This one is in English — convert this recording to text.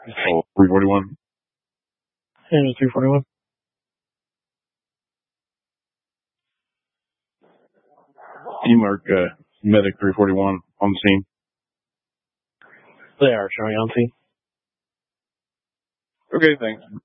Oh, 341. And 341. Mark, medic 341 on the scene. They are showing on scene. Okay, thanks.